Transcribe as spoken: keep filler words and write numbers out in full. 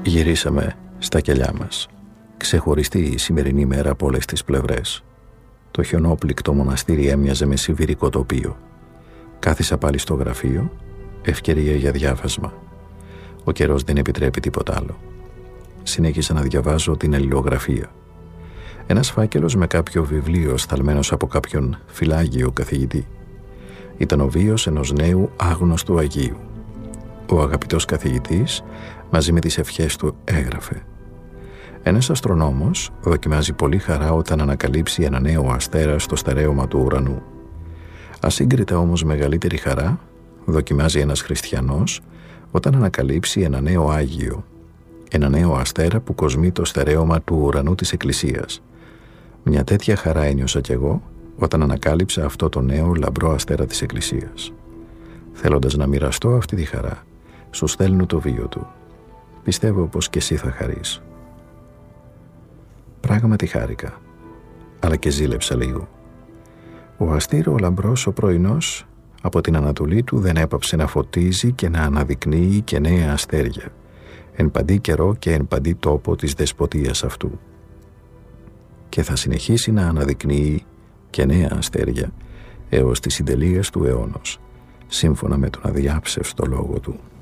Γυρίσαμε στα κελιά μας. Ξεχωριστή η σημερινή μέρα από όλες τις πλευρές. Το χιονόπληκτο μοναστήρι έμοιαζε με σιβηρικό τοπίο. Κάθισα πάλι στο γραφείο, ευκαιρία για διάβασμα. Ο καιρός δεν επιτρέπει τίποτα άλλο. Συνέχισα να διαβάζω την αλληλογραφία. Ένας φάκελος με κάποιο βιβλίο σταλμένος από κάποιον φυλάγιο καθηγητή. Ήταν ο βίος ενός νέου άγνωστου Αγίου. Ο αγαπητός καθηγητής, μαζί με τις ευχές του, έγραφε: «Ένας αστρονόμος δοκιμάζει πολύ χαρά όταν ανακαλύψει ένα νέο αστέρα στο στερέωμα του ουρανού. Ασύγκριτα όμως μεγαλύτερη χαρά δοκιμάζει ένας χριστιανός όταν ανακαλύψει ένα νέο Άγιο, ένα νέο αστέρα που κοσμεί το στερέωμα του ουρανού της Εκκλησίας. Μια τέτοια χαρά ένιωσα κι εγώ όταν ανακάλυψα αυτό το νέο λαμπρό αστέρα της Εκκλησίας. Θέλοντας να μοιραστώ αυτή τη χαρά, σου στέλνω το βίο του. Πιστεύω πως και εσύ θα χαρείς». Πράγματι χάρηκα, αλλά και ζήλεψα λίγο. Ο αστήρο ο λαμπρός ο πρωινός από την ανατολή του δεν έπαψε να φωτίζει και να αναδεικνύει και νέα αστέρια, εν παντή καιρό και εν παντή τόπο της δεσποτείας αυτού. Και θα συνεχίσει να αναδεικνύει και νέα αστέρια έως τις συντελείες του αιώνος, σύμφωνα με τον αδιάψευστο λόγο του.